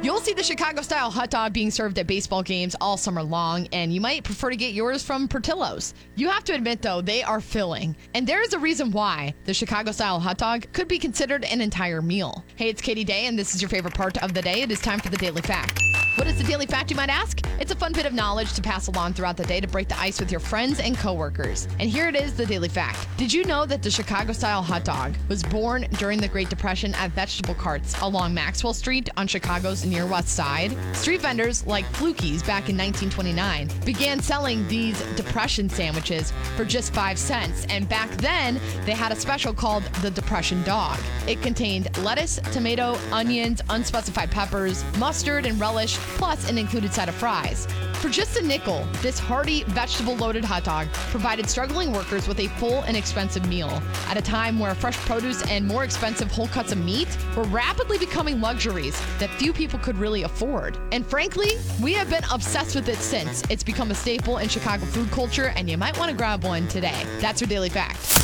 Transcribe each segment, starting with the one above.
You'll see the Chicago-style hot dog being served at baseball games all summer long, and you might prefer to get yours from Portillo's. You have to admit, though, they are filling. And there is a reason why the Chicago-style hot dog could be considered an entire meal. Hey, it's Katie Day, and this is your favorite part of the day. It is time for the Daily Fact. What is the Daily Fact, you might ask? It's a fun bit of knowledge to pass along throughout the day to break the ice with your friends and coworkers. And here it is, the Daily Fact. Did you know that the Chicago-style hot dog was born during the Great Depression at vegetable carts along Maxwell Street on Chicago's near West Side? Street vendors like Fluky's back in 1929 began selling these Depression sandwiches for just 5 cents. And back then, they had a special called the Depression Dog. It contained lettuce, tomato, onions, unspecified peppers, mustard, and relish, plus an included side of fries. For just a nickel, this hearty, vegetable-loaded hot dog provided struggling workers with a full and expensive meal at a time where fresh produce and more expensive whole cuts of meat were rapidly becoming luxuries that few people could really afford. And frankly, we have been obsessed with it since. It's become a staple in Chicago food culture, and you might want to grab one today. That's your Daily Fact.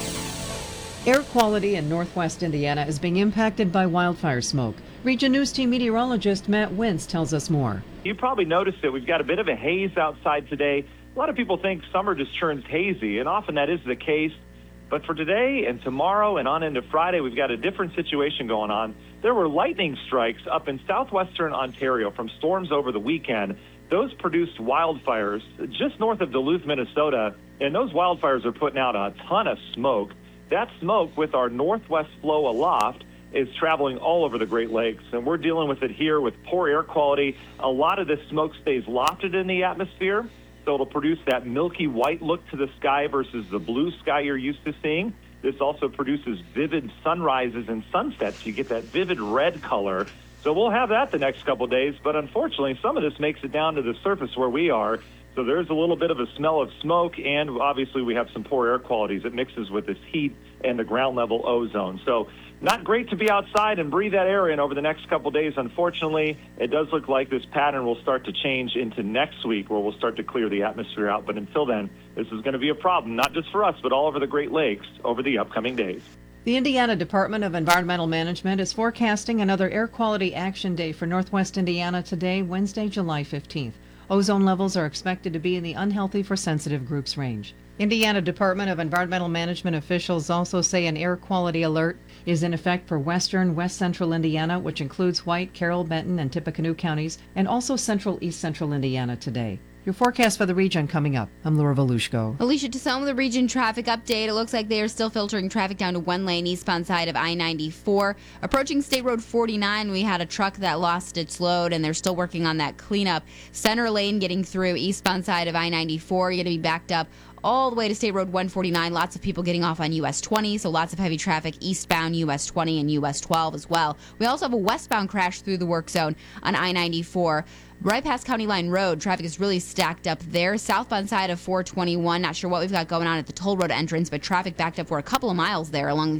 Air quality in northwest Indiana is being impacted by wildfire smoke. Region News Team meteorologist Matt Wintz tells us more. You probably noticed that we've got a bit of a haze outside today. A lot of people think summer just turns hazy, and often that is the case. But for today and tomorrow and on into Friday, we've got a different situation going on. There were lightning strikes up in southwestern Ontario from storms over the weekend. Those produced wildfires just north of Duluth, Minnesota, and those wildfires are putting out a ton of smoke. That smoke, with our northwest flow aloft, is traveling all over the Great Lakes, and we're dealing with it here with poor air quality. A lot of this smoke stays lofted in the atmosphere, so it'll produce that milky white look to the sky versus the blue sky you're used to seeing. This also produces vivid sunrises and sunsets. You get that vivid red color. So we'll have that the next couple days, but unfortunately, some of this makes it down to the surface where we are. So there's a little bit of a smell of smoke, and obviously we have some poor air qualities. It mixes with this heat and the ground level ozone. So not great to be outside and breathe that air in over the next couple days. Unfortunately, it does look like this pattern will start to change into next week, where we'll start to clear the atmosphere out. But until then, this is going to be a problem, not just for us, but all over the Great Lakes over the upcoming days. The Indiana Department of Environmental Management is forecasting another Air Quality Action Day for Northwest Indiana today, Wednesday, July 15th. Ozone levels are expected to be in the unhealthy for sensitive groups range. Indiana Department of Environmental Management officials also say an air quality alert is in effect for western, west central Indiana, which includes White, Carroll, Benton, and Tippecanoe counties, and also central, east central Indiana today. Your forecast for the region coming up. I'm Laura Volushko. Alicia, to some of the region traffic update, it looks like they are still filtering traffic down to one lane eastbound side of I-94. Approaching State Road 49, we had a truck that lost its load, and they're still working on that cleanup. Center lane getting through eastbound side of I-94. You're going to be backed up all the way to State Road 149. Lots of people getting off on US 20, so lots of heavy traffic eastbound US 20 and US 12 as well. We also have a westbound crash through the work zone on I-94. Right past County Line Road, traffic is really stacked up there. Southbound side of 421, not sure what we've got going on at the toll road entrance, but traffic backed up for a couple of miles there along the